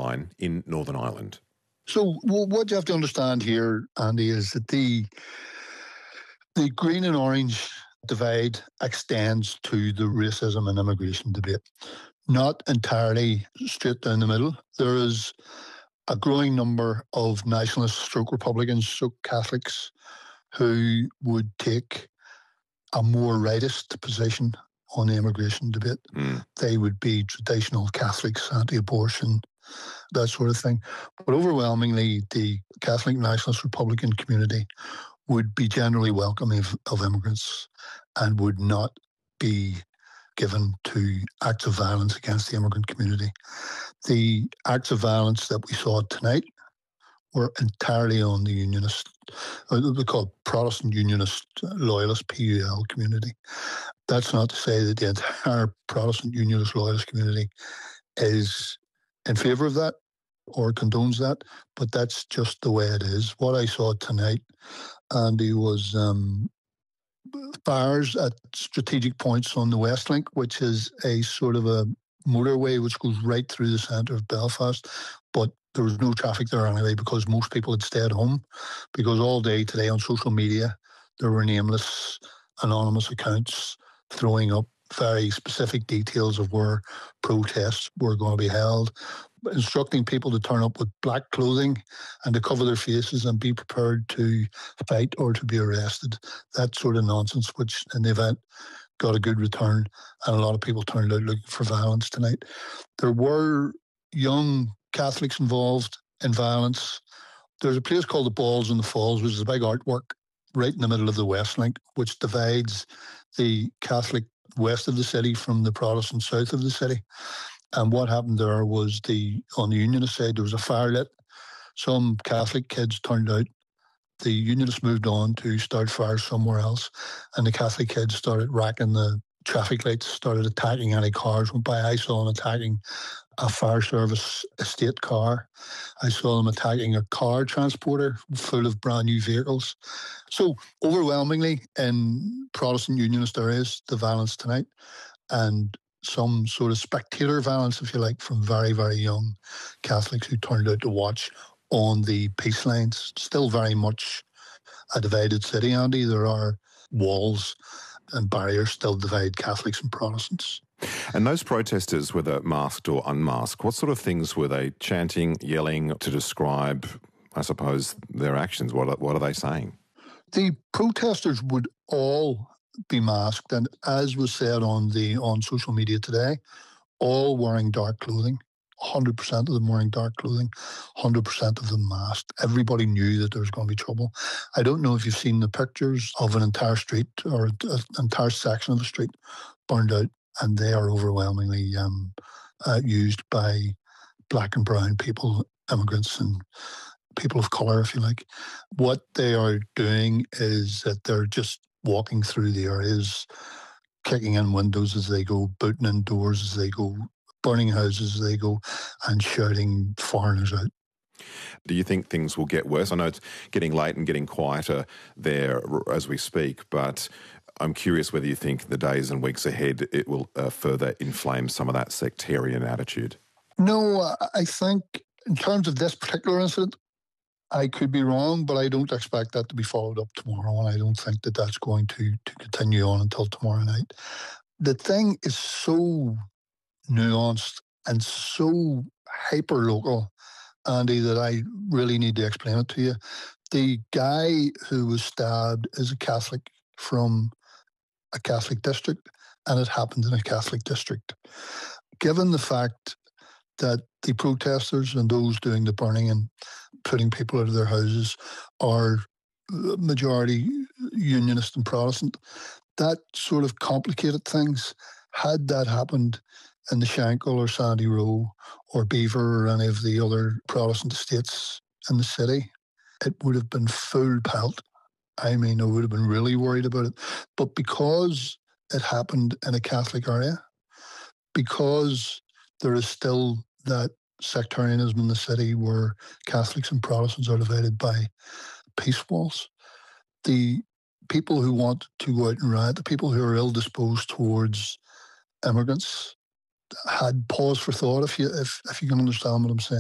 line in Northern Ireland. So what you have to understand here, Andy, is that the green and orange divide extends to the racism and immigration debate. Not entirely straight down the middle. There is a growing number of nationalist stroke Republicans, stroke Catholics, who would take a more rightist position on the immigration debate. They would be traditional Catholics, anti-abortion, that sort of thing. But overwhelmingly, the Catholic nationalist Republican community would be generally welcoming of immigrants and would not be given to acts of violence against the immigrant community. The acts of violence that we saw tonight were entirely on the unionist, they call it Protestant Unionist Loyalist, PUL community. That's not to say that the entire Protestant Unionist Loyalist community is in favour of that or condones that, but that's just the way it is. What I saw tonight, Andy, was fires at strategic points on the Westlink, which is a sort of a motorway which goes right through the centre of Belfast, but there was no traffic there anyway because most people had stayed home, because all day today on social media there were nameless, anonymous accounts throwing up very specific details of where protests were going to be held, instructing people to turn up with black clothing and to cover their faces and be prepared to fight or to be arrested. That sort of nonsense, which in the event got a good return, and a lot of people turned out looking for violence tonight. There were young Catholics involved in violence. There's a place called the Balls and the Falls, which is a big artwork right in the middle of the Westlink, which divides the Catholic west of the city from the Protestant south of the city. And what happened there was on the Unionist side, there was a fire lit. Some Catholic kids turned out. The Unionists moved on to start fires somewhere else. And the Catholic kids started racking the traffic lights, started attacking any cars went by. I saw them attacking a fire service estate car. I saw them attacking a car transporter full of brand new vehicles. So overwhelmingly in Protestant Unionist areas, the violence tonight, and some sort of spectator violence, if you like, from very, very young Catholics who turned out to watch on the peace lines. Still very much a divided city, Andy. There are walls and barriers still divide Catholics and Protestants. And those protesters, whether masked or unmasked, what sort of things were they chanting, yelling to describe, I suppose, their actions? What are they saying? The protesters would all be masked, and as was said on social media today, all wearing dark clothing. 100% of them wearing dark clothing, 100% of them masked. Everybody knew that there was going to be trouble. I don't know if you've seen the pictures of an entire street or an entire section of the street burned out, and they are overwhelmingly used by black and brown people, immigrants and people of colour, if you like. What they are doing is that they're just walking through the areas, kicking in windows as they go, booting in doors as they go, burning houses as they go, and shouting foreigners out. Do you think things will get worse? I know it's getting late and getting quieter there as we speak, but I'm curious whether you think the days and weeks ahead it will further inflame some of that sectarian attitude. No, I think in terms of this particular incident, I could be wrong, but I don't expect that to be followed up tomorrow, and I don't think that that's going to continue on until tomorrow night. The thing is so nuanced and so hyper-local, Andy, that I really need to explain it to you. The guy who was stabbed is a Catholic from a Catholic district, and it happened in a Catholic district. Given the fact that the protesters and those doing the burning and putting people out of their houses are majority Unionist and Protestant, that sort of complicated things. Had that happened in the Shankill or Sandy Row or Beaver or any of the other Protestant estates in the city, it would have been full pelt. I mean, I would have been really worried about it. But because it happened in a Catholic area, because there is still that sectarianism in the city where Catholics and Protestants are divided by peace walls, the people who want to go out and riot, the people who are ill-disposed towards immigrants, had pause for thought, if you can understand what I'm saying.